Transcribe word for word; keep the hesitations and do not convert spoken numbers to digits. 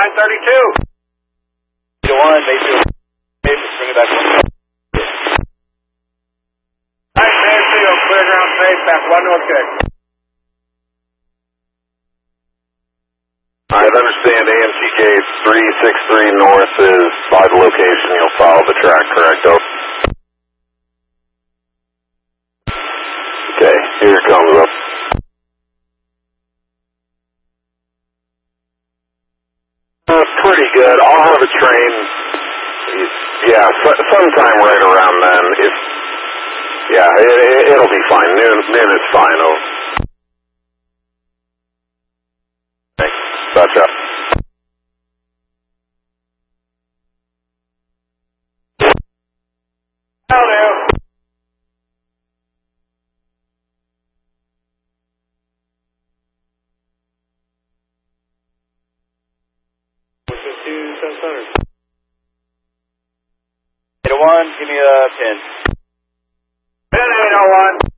nine thirty-two. eight oh one, Mayfield. Mayfield, bring it back one. nine Mayfield, clear ground safe, back one north six. I understand A M T K three six three north is by the location. You'll follow the track, correct? Oh. Okay, here it comes up. Uh, pretty good. I'll have a train, yeah, so, sometime right around then. If, yeah, it, it, it'll be fine. Noon, noon is fine. Oh. Thanks. Gotcha. Hello. eight oh one, give me a pin. Pin eight oh one.